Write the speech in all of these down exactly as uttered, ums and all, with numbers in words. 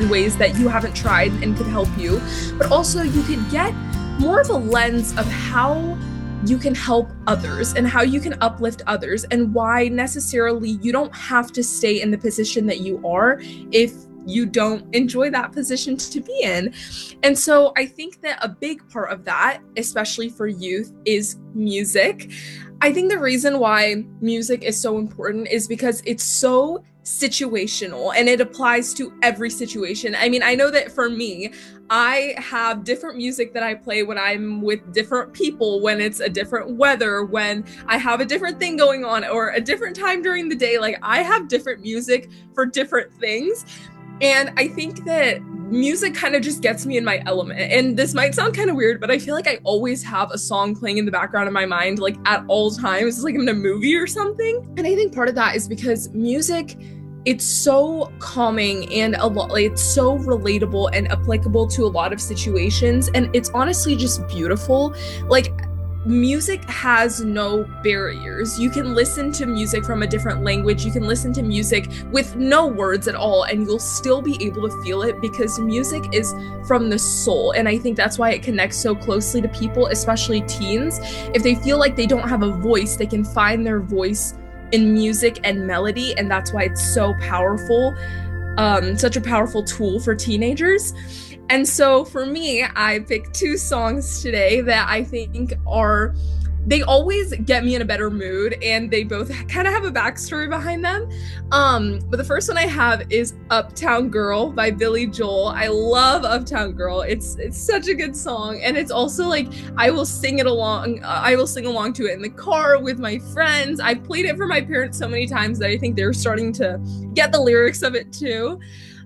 in ways that you haven't tried and could help you, but also you could get more of a lens of how you can help others and how you can uplift others, and why necessarily you don't have to stay in the position that you are if you don't enjoy that position to be in. And so I think that a big part of that, especially for youth, is music. I think the reason why music is so important is because it's so situational and it applies to every situation. I mean, I know that for me, I have different music that I play when I'm with different people, when it's a different weather, when I have a different thing going on, or a different time during the day. Like, I have different music for different things. And I think that music kind of just gets me in my element. And this might sound kind of weird, but I feel like I always have a song playing in the background of my mind, like at all times. It's like I'm in a movie or something. And I think part of that is because music, it's so calming and a lot, like, it's so relatable and applicable to a lot of situations. And it's honestly just beautiful. Like, music has no barriers. You can listen to music from a different language. You can listen to music with no words at all, and you'll still be able to feel it because music is from the soul. And I think that's why it connects so closely to people, especially teens. If they feel like they don't have a voice, they can find their voice in music and melody, and that's why it's so powerful, um, such a powerful tool for teenagers. And so for me, I picked two songs today that I think are, they always get me in a better mood, and they both kind of have a backstory behind them. Um, but the first one I have is Uptown Girl by Billy Joel. I love Uptown Girl. It's it's such a good song, and it's also like I will sing it along. Uh, I will sing along to it in the car with my friends. I've played it for my parents so many times that I think they're starting to get the lyrics of it too.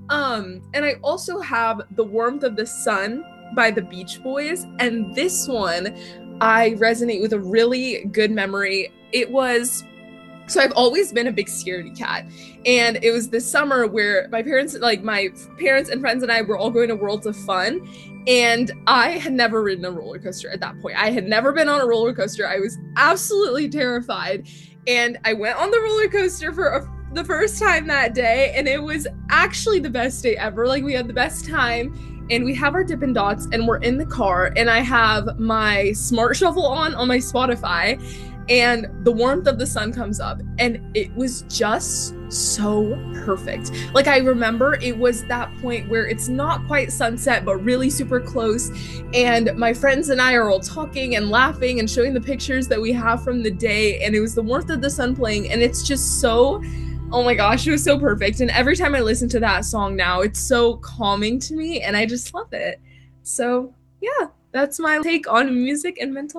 Um, and I also have The Warmth of the Sun by the Beach Boys, and this one I resonate with a really good memory. It was, so I've always been a big scaredy cat, and it was this summer where my parents, like my parents and friends and I were all going to Worlds of Fun, and I had never ridden a roller coaster at that point. I had never been on a roller coaster. I was absolutely terrified, and I went on the roller coaster for a the first time that day, and it was actually the best day ever. Like, we had the best time, and we have our Dippin' Dots, and we're in the car, and I have my Smart Shuffle on on my Spotify, and The Warmth of the Sun comes up, and it was just so perfect. Like, I remember it was that point where it's not quite sunset, but really super close, and my friends and I are all talking and laughing and showing the pictures that we have from the day, and it was The Warmth of the Sun playing, and it's just so, oh my gosh, it was so perfect. And every time I listen to that song now, it's so calming to me, and I just love it. So yeah, that's my take on music and mental